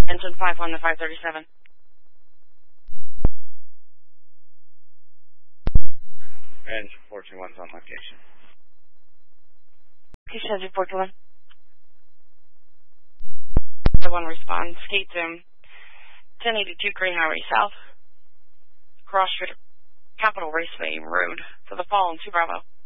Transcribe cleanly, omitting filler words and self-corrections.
Engine 51 to 537. Engine 421's on location. Location Engine 421. 1 respond. Skate zoom. 1082 Green Highway South. Cross Street, Capitol Raceway Road. For the fall on 2 Bravo.